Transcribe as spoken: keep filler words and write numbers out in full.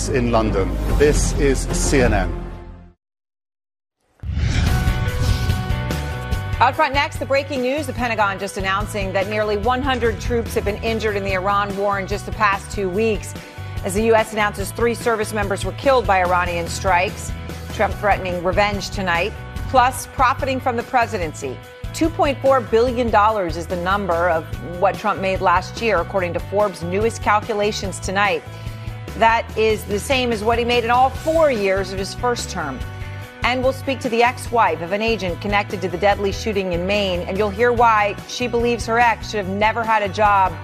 police in London. This is C N N. Out front next, the breaking news. The Pentagon just announcing that nearly one hundred troops have been injured in the Iran war in just the past two weeks. As the U S announces three service members were killed by Iranian strikes. Trump threatening revenge tonight. Plus, profiting from the presidency. two point four billion dollars is the number of what Trump made last year, according to Forbes' newest calculations tonight. That is the same as what he made in all four years of his first term. And we'll speak to the ex-wife of an agent connected to the deadly shooting in Maine, and you'll hear why she believes her ex should have never had a job